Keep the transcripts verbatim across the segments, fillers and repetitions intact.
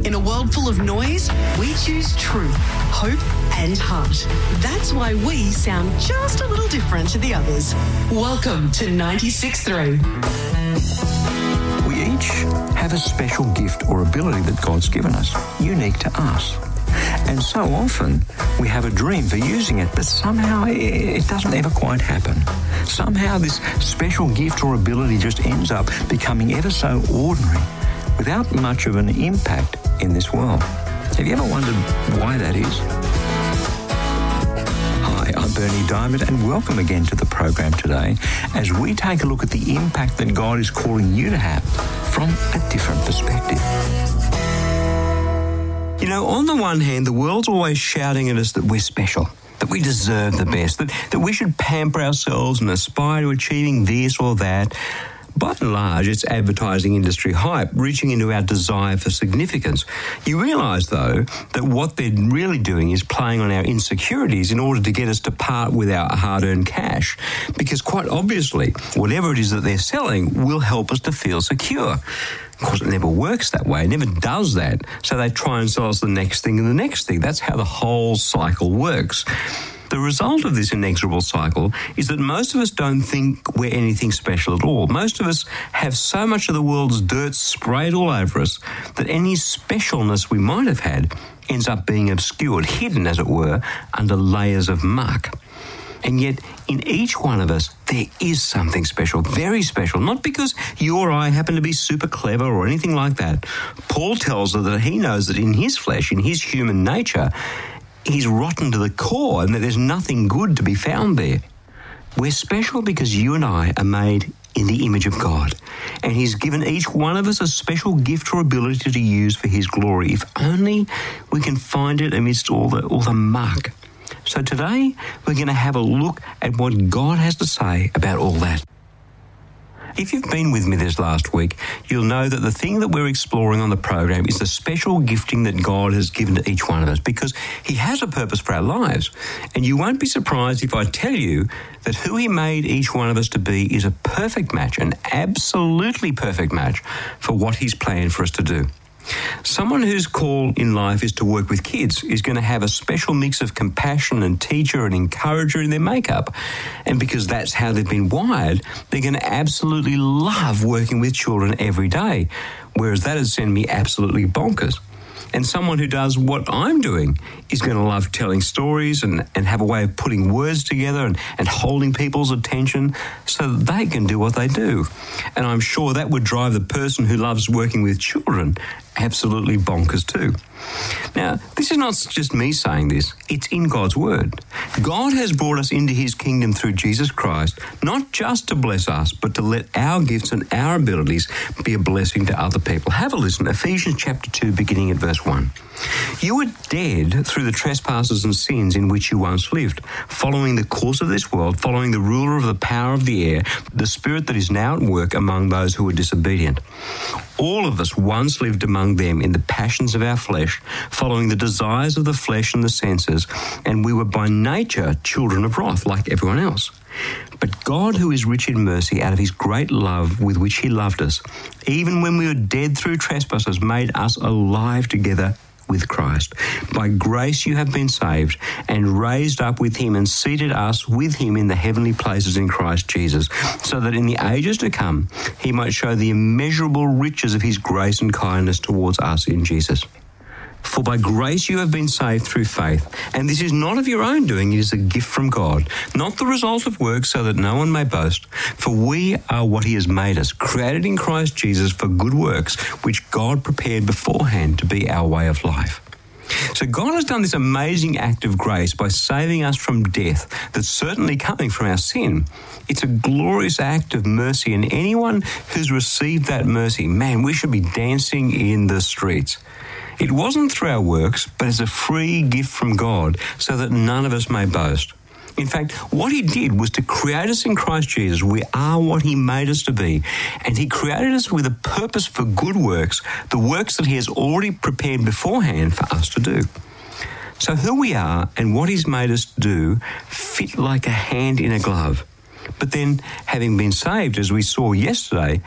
In a world full of noise, we choose truth, hope and heart. That's why we sound just a little different to the others. Welcome to ninety-six point three. We each have a special gift or ability that God's given us, unique to us. And so often we have a dream for using it, but somehow it doesn't ever quite happen. Somehow this special gift or ability just ends up becoming ever so ordinary, without much of an impact in this world. Have you ever wondered why that is? Hi, I'm Bernie Diamond, and welcome again to the program today as we take a look at the impact that God is calling you to have from a different perspective. You know, on the one hand, the world's always shouting at us that we're special, that we deserve the best, that, that we should pamper ourselves and aspire to achieving this or that. By and large, it's advertising industry hype, reaching into our desire for significance. You realise, though, that what they're really doing is playing on our insecurities in order to get us to part with our hard-earned cash. Because quite obviously, whatever it is that they're selling will help us to feel secure. Of course, it never works that way. It never does that. So they try and sell us the next thing and the next thing. That's how the whole cycle works. The result of this inexorable cycle is that most of us don't think we're anything special at all. Most of us have so much of the world's dirt sprayed all over us that any specialness we might have had ends up being obscured, hidden, as it were, under layers of muck. And yet, in each one of us, there is something special, very special, not because you or I happen to be super clever or anything like that. Paul tells us that he knows that in his flesh, in his human nature, he's rotten to the core and that there's nothing good to be found there. We're special because you and I are made in the image of God, and he's given each one of us a special gift or ability to use for his glory, if only we can find it amidst all the, all the muck. So today, we're going to have a look at what God has to say about all that. If you've been with me this last week, you'll know that the thing that we're exploring on the program is the special gifting that God has given to each one of us, because he has a purpose for our lives. And you won't be surprised if I tell you that who he made each one of us to be is a perfect match, an absolutely perfect match for what he's planned for us to do. Someone whose call in life is to work with kids is going to have a special mix of compassion and teacher and encourager in their makeup. And because that's how they've been wired, they're going to absolutely love working with children every day, whereas that has sent me absolutely bonkers. And someone who does what I'm doing is going to love telling stories and, and have a way of putting words together and, and holding people's attention so that they can do what they do. And I'm sure that would drive the person who loves working with children absolutely bonkers too. Now, this is not just me saying this, it's in God's word. God has brought us into his kingdom through Jesus Christ, not just to bless us, but to let our gifts and our abilities be a blessing to other people. Have a listen, Ephesians chapter two, beginning at verse one. You were dead through the trespasses and sins in which you once lived, following the course of this world, following the ruler of the power of the air, the spirit that is now at work among those who are disobedient. All of us once lived among them in the passions of our flesh, following the desires of the flesh and the senses, and we were by nature children of wrath like everyone else. But God, who is rich in mercy, out of his great love with which he loved us, even when we were dead through trespasses, made us alive together with Christ. By grace you have been saved and raised up with him and seated us with him in the heavenly places in Christ Jesus, so that in the ages to come he might show the immeasurable riches of his grace and kindness towards us in Jesus. For by grace you have been saved through faith, and this is not of your own doing, it is a gift from God, not the result of works, so that no one may boast. For we are what he has made us, created in Christ Jesus for good works, which God prepared beforehand to be our way of life. So God has done this amazing act of grace by saving us from death that's certainly coming from our sin. It's a glorious act of mercy, and anyone who's received that mercy, man, we should be dancing in the streets. It wasn't through our works, but as a free gift from God, so that none of us may boast. In fact, what he did was to create us in Christ Jesus. We are what he made us to be. And he created us with a purpose for good works, the works that he has already prepared beforehand for us to do. So who we are and what he's made us do fit like a hand in a glove. But then, having been saved, as we saw yesterday,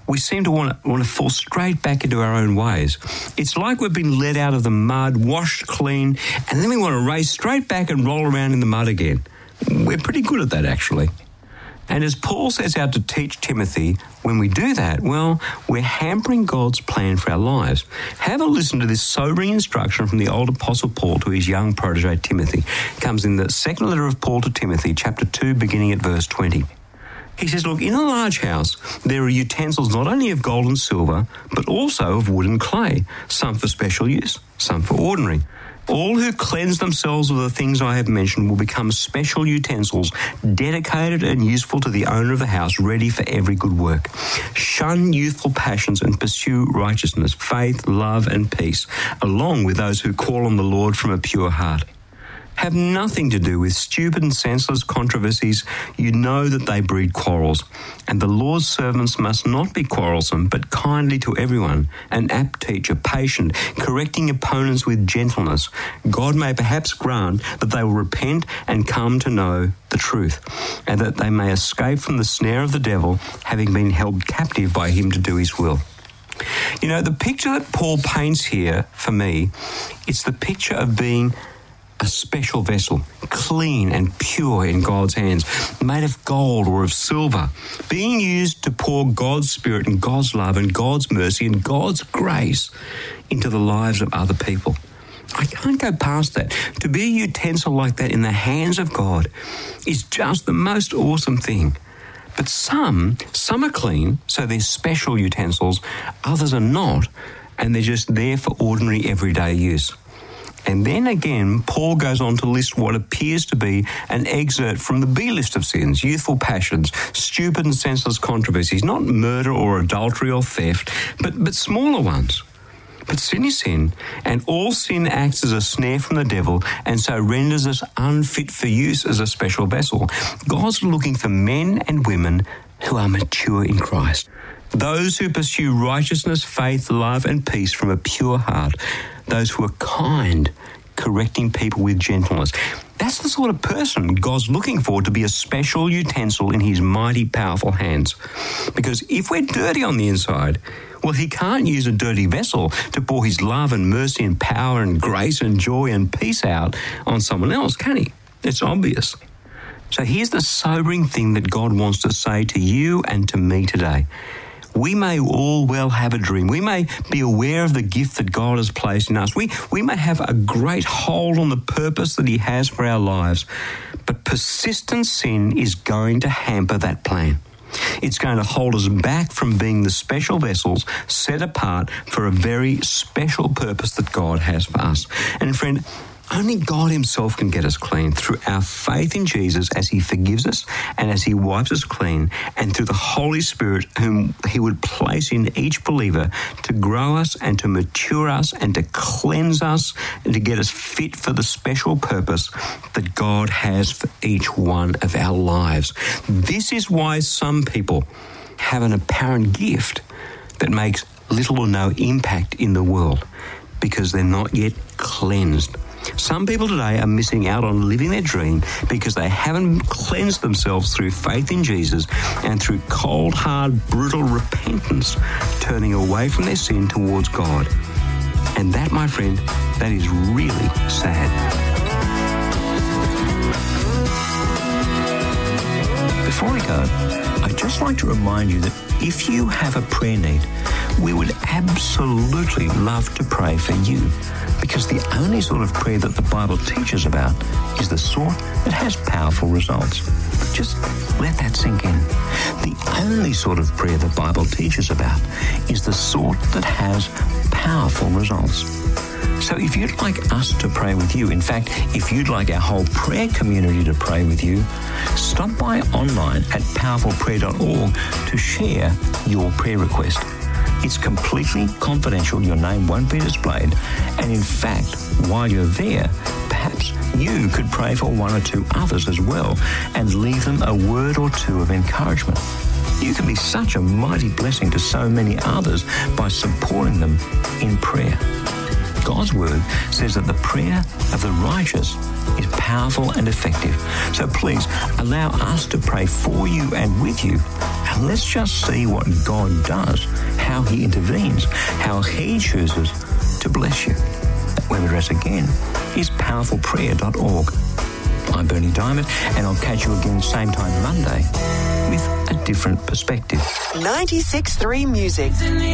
we seem to want to, want to fall straight back into our own ways. It's like we've been led out of the mud, washed clean, and then we want to race straight back and roll around in the mud again. We're pretty good at that, actually. And as Paul sets out to teach Timothy, when we do that, well, we're hampering God's plan for our lives. Have a listen to this sobering instruction from the old Apostle Paul to his young protege Timothy. It comes in the second letter of Paul to Timothy, chapter two, beginning at verse twenty. He says, look, in a large house, there are utensils not only of gold and silver, but also of wood and clay, some for special use, some for ordinary. All who cleanse themselves of the things I have mentioned will become special utensils, dedicated and useful to the owner of the house, ready for every good work. Shun youthful passions and pursue righteousness, faith, love, and peace, along with those who call on the Lord from a pure heart. Have nothing to do with stupid and senseless controversies. You know that they breed quarrels. And the Lord's servants must not be quarrelsome, but kindly to everyone, an apt teacher, patient, correcting opponents with gentleness. God may perhaps grant that they will repent and come to know the truth, and that they may escape from the snare of the devil, having been held captive by him to do his will. You know, the picture that Paul paints here, for me, it's the picture of being a special vessel, clean and pure in God's hands, made of gold or of silver, being used to pour God's Spirit and God's love and God's mercy and God's grace into the lives of other people. I can't go past that. To be a utensil like that in the hands of God is just the most awesome thing. But some, some are clean, so they're special utensils. Others are not, and they're just there for ordinary everyday use. And then again, Paul goes on to list what appears to be an excerpt from the B list of sins, youthful passions, stupid and senseless controversies, not murder or adultery or theft, but, but smaller ones. But sin is sin, and all sin acts as a snare from the devil, and so renders us unfit for use as a special vessel. God's looking for men and women who are mature in Christ. Those who pursue righteousness, faith, love, and peace from a pure heart. Those who are kind, correcting people with gentleness. That's the sort of person God's looking for to be a special utensil in his mighty, powerful hands. Because if we're dirty on the inside, well, he can't use a dirty vessel to pour his love and mercy and power and grace and joy and peace out on someone else, can he? It's obvious. So here's the sobering thing that God wants to say to you and to me today. We may all well have a dream. We may be aware of the gift that God has placed in us. We, we may have a great hold on the purpose that he has for our lives. But persistent sin is going to hamper that plan. It's going to hold us back from being the special vessels set apart for a very special purpose that God has for us. And friend, only God himself can get us clean through our faith in Jesus as he forgives us and as he wipes us clean, and through the Holy Spirit whom he would place in each believer to grow us and to mature us and to cleanse us and to get us fit for the special purpose that God has for each one of our lives. This is why some people have an apparent gift that makes little or no impact in the world, because they're not yet cleansed. Some people today are missing out on living their dream because they haven't cleansed themselves through faith in Jesus and through cold, hard, brutal repentance, turning away from their sin towards God. And that, my friend, that is really sad. Before I go, I'd just like to remind you that if you have a prayer need, we would absolutely love to pray for you, because the only sort of prayer that the Bible teaches about is the sort that has powerful results. Just let that sink in. The only sort of prayer the Bible teaches about is the sort that has powerful results. So if you'd like us to pray with you, in fact, if you'd like our whole prayer community to pray with you, stop by online at powerful prayer dot org to share your prayer request. It's completely confidential. Your name won't be displayed. And in fact, while you're there, perhaps you could pray for one or two others as well and leave them a word or two of encouragement. You can be such a mighty blessing to so many others by supporting them in prayer. God's word says that the prayer of the righteous is powerful and effective. So please allow us to pray for you and with you. And let's just see what God does, how he intervenes, how he chooses to bless you. That web address again is powerful prayer dot org. I'm Bernie Diamond, and I'll catch you again same time Monday with a different perspective. ninety-six point three Music.